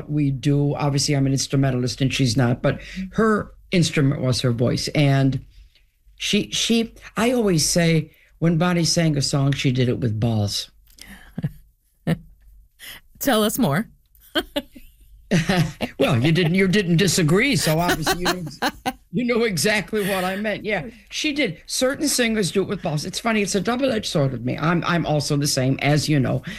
what we do. Obviously, I'm an instrumentalist and she's not, but her instrument was her voice. And I always say when Bonnie sang a song, she did it with balls. Tell us more. Well, you didn't disagree, so obviously you know exactly what I meant. Yeah, she did. Certain singers do it with balls. It's funny. It's a double-edged sword with me. I'm also the same, as you know.